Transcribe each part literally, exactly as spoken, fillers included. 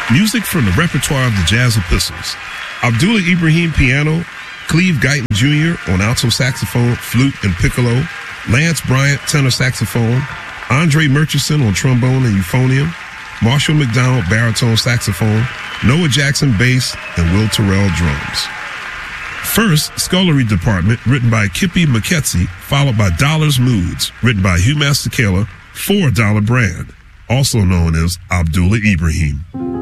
Music from the repertoire of the Jazz Epistles. Abdullah Ibrahim piano, Cleve Guyton Junior on alto saxophone, flute, and piccolo, Lance Bryant tenor saxophone, Andre Murchison on trombone and euphonium, Marshall McDonald baritone saxophone, Noah Jackson bass, and Will Terrell drums. First, Scullery Department, written by Kippy McKetsy, followed by Dollars Moods, written by Hugh Masekela for Dollar Brand, also known as Abdullah Ibrahim.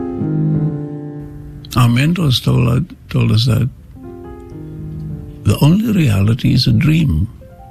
Our mentors told, told us that the only reality is a dream.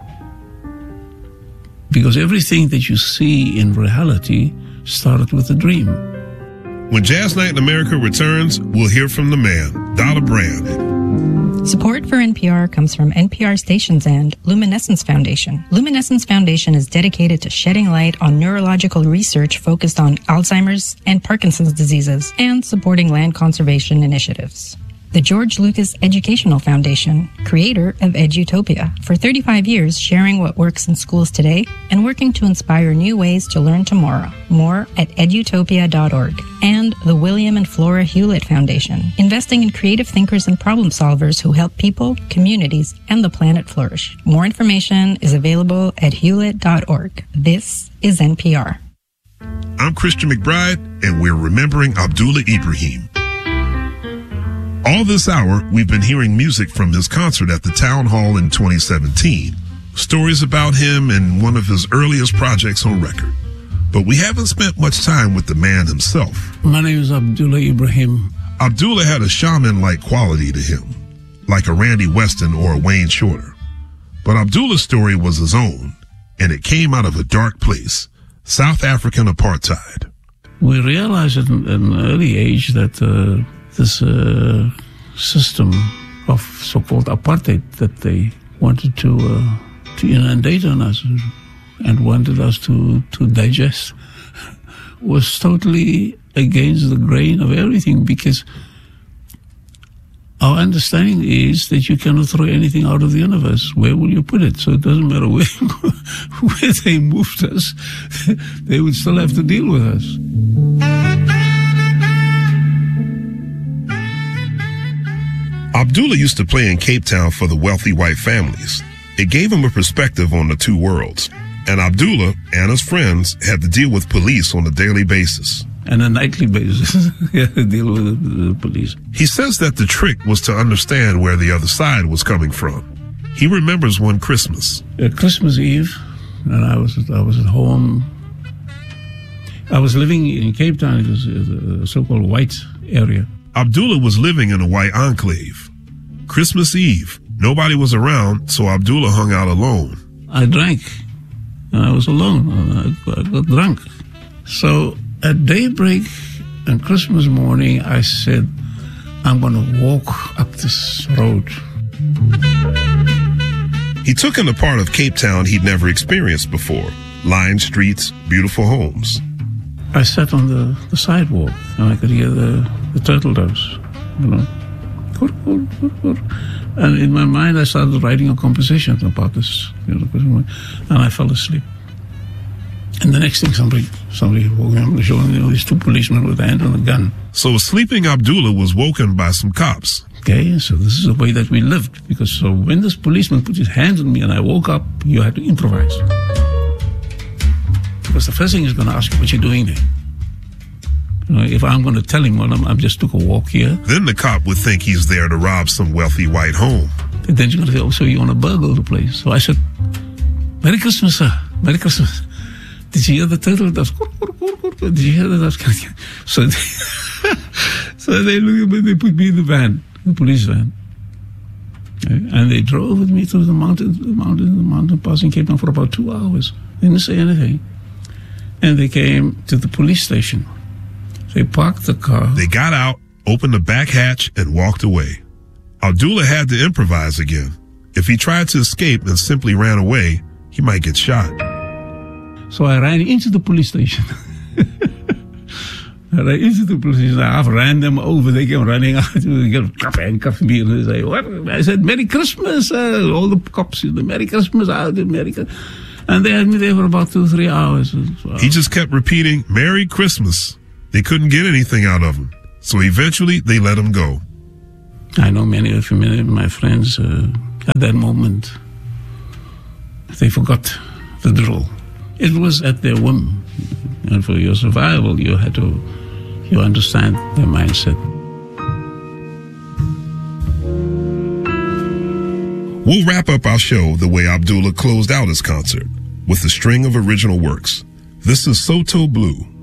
Because everything that you see in reality started with a dream. When Jazz Night in America returns, we'll hear from the man, Dollar Brand. Support for N P R comes from N P R stations and Luminescence Foundation. Luminescence Foundation is dedicated to shedding light on neurological research focused on Alzheimer's and Parkinson's diseases and supporting land conservation initiatives. The George Lucas Educational Foundation, creator of Edutopia, for thirty-five years sharing what works in schools today and working to inspire new ways to learn tomorrow. More at edutopia dot org. And the William and Flora Hewlett Foundation, investing in creative thinkers and problem solvers who help people, communities, and the planet flourish. More information is available at hewlett dot org. This is N P R. I'm Christian McBride, and we're remembering Abdullah Ibrahim. All this hour, we've been hearing music from his concert at the Town Hall in twenty seventeen. Stories about him and one of his earliest projects on record. But we haven't spent much time with the man himself. My name is Abdullah Ibrahim. Abdullah had a shaman-like quality to him, like a Randy Weston or a Wayne Shorter. But Abdullah's story was his own, and it came out of a dark place, South African apartheid. We realized at an, at an early age that uh, this uh, system of so-called apartheid that they wanted to uh, to inundate on us and wanted us to, to digest was totally against the grain of everything, because our understanding is that you cannot throw anything out of the universe. Where will you put it? So it doesn't matter where, where they moved us, they would still have to deal with us. Abdullah used to play in Cape Town for the wealthy white families. It gave him a perspective on the two worlds. And Abdullah and his friends had to deal with police on a daily basis. And a nightly basis. He had to deal with the police. He says that the trick was to understand where the other side was coming from. He remembers one Christmas. Uh, Christmas Eve, and I was, I was at home. I was living in Cape Town. It was a so-called white area. Abdullah was living in a white enclave. Christmas Eve, nobody was around, so Abdullah hung out alone. I drank, and I was alone. I, I got drunk. So at daybreak and Christmas morning, I said, I'm going to walk up this road. He took in a part of Cape Town he'd never experienced before. Lined streets, beautiful homes. I sat on the, the sidewalk, and I could hear the, the turtle doves, you know. And in my mind, I started writing a composition about this, you know, and I fell asleep. And the next thing, somebody somebody woke me up and showed me, you know, these two policemen with a hand on a gun. So sleeping Abdullah was woken by some cops. Okay, so this is the way that we lived. Because so when this policeman put his hands on me and I woke up, you had to improvise. Because the first thing he's going to ask you, what you're doing there. You know, if I'm going to tell him, well, I'm, I just took a walk here. Then the cop would think he's there to rob some wealthy white home. And then he's going to say, oh, so you want to burgle the place. So I said, Merry Christmas, sir. Merry Christmas. Did you hear the turtle doves? Did you hear the doves? So they, so they look at me, they put me in the van, the police van. Okay? And they drove with me through the mountain, the mountain, the mountain pass in Cape Town for about two hours. They didn't say anything. And they came to the police station. They parked the car. They got out, opened the back hatch, and walked away. Abdullah had to improvise again. If he tried to escape and simply ran away, he might get shot. So I ran into the police station. I ran into the police station. I ran them over. They came running out. They handcuffed me and they say, what? I said, Merry Christmas. Uh, all the cops, the Merry Christmas out in America. And they had me there for about two, three hours. So, he just kept repeating, Merry Christmas. They couldn't get anything out of him. So eventually they let him go. I know many of many of my friends uh, at that moment, they forgot the drill. It was at their whim. And for your survival, you had to, you understand their mindset. We'll wrap up our show the way Abdullah closed out his concert, with a string of original works. This is Soto Blue.